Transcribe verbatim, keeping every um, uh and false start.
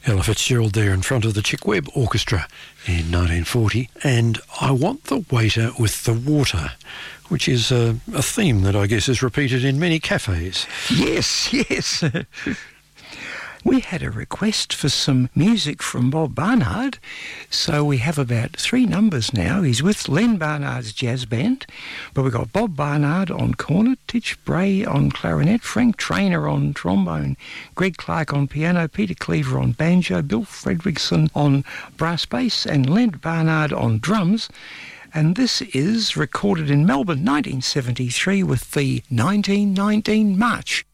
Ella Fitzgerald there in front of the Chick Webb Orchestra in nineteen forty. And I Want the Waiter with the Water, which is a, a theme that I guess is repeated in many cafes. Yes, yes. We had a request for some music from Bob Barnard, so we have about three numbers now. He's with Len Barnard's jazz band, but we've got Bob Barnard on cornet, Titch Bray on clarinet, Frank Trainer on trombone, Greg Clark on piano, Peter Cleaver on banjo, Bill Fredrickson on brass bass, and Len Barnard on drums. And this is recorded in Melbourne, nineteen seventy-three, with the nineteen nineteen March.